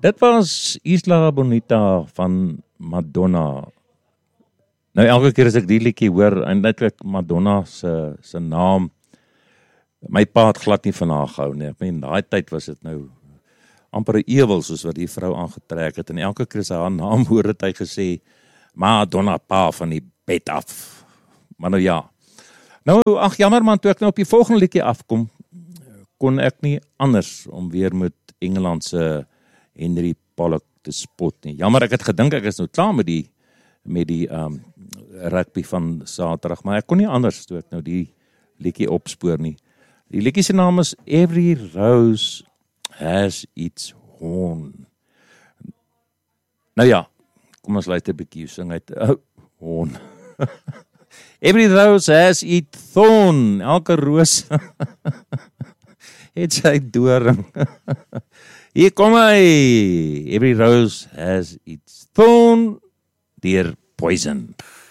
Dit was Isla Bonita van Madonna. Nou elke keer as ek die liedjie hoor, eintlik Madonna se naam, my pa het glad nie van haar gehou nie. Ek meen, daai tyd was dit nou amper 'n ewel soos wat die vrou aangetrek het, en elke keer as hy haar naam hoor het hy gesê, Madonna pa van die bed af. Maar nou ja. Nou, ag jammer man, toe ek nou op die volgende liedjie afkom, kon ek nie anders om weer met Engeland se Henry Pollock te spot nie. Jammer, ek het gedink ek is nou klaar met die rugby van Saterdag, maar ek kon nie anders toe ek nou die liedjie opspoor nie. Die liedjie se naam is Every Rose Has Its Horn. Nou ja, kom ons luister 'n bietjie, sing uit horn. Every rose has its thorn. Elke roos het sy doring. Hier kom hy. Every rose has its thorn. Deur Poison.